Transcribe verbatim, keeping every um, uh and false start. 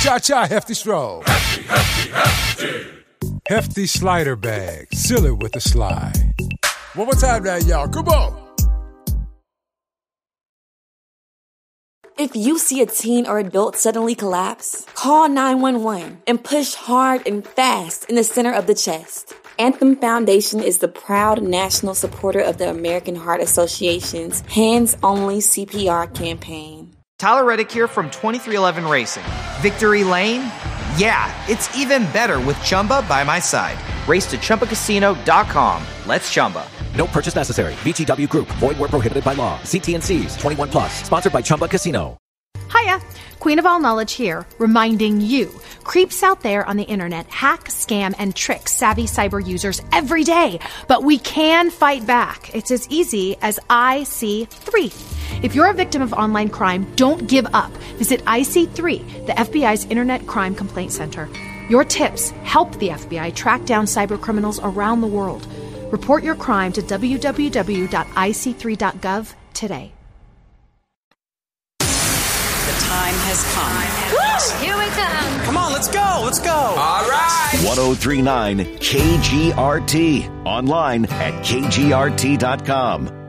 Cha-cha, Hefty Stroll. Hefty, hefty, hefty. Hefty slider bag. Seal it with a slide. One more time now, y'all. Come on. If you see a teen or adult suddenly collapse, call nine one one and push hard and fast in the center of the chest. Anthem Foundation is the proud national supporter of the American Heart Association's Hands Only C P R campaign. Tyler Reddick here from twenty-three eleven Racing. Victory Lane? Yeah, it's even better with Chumba by my side. Race to Chumba Casino dot com. Let's Chumba. No purchase necessary. V G W Group. Void where prohibited by law. See T and C's. twenty-one plus. Sponsored by Chumba Casino. Hiya. Queen of All Knowledge here, reminding you, creeps out there on the internet hack, scam, and trick savvy cyber users every day. But we can fight back. It's as easy as I C three. If you're a victim of online crime, don't give up. Visit I C three, the F B I's Internet Crime Complaint Center. Your tips help the F B I track down cyber criminals around the world. Report your crime to w w w dot i c three dot gov today. The time has come. Here we come. Come on, let's go. Let's go. All right. ten thirty-nine K G R T. Online at k g r t dot com.